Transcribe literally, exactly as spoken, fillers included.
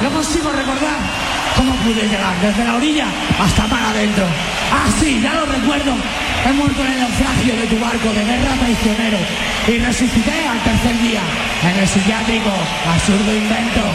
No consigo recordar cómo pude llegar desde la orilla hasta mar adentro. Ah, sí, ya lo recuerdo. He muerto en el naufragio de tu barco de guerra traicionero y resucité al tercer día en el psiquiátrico absurdo invento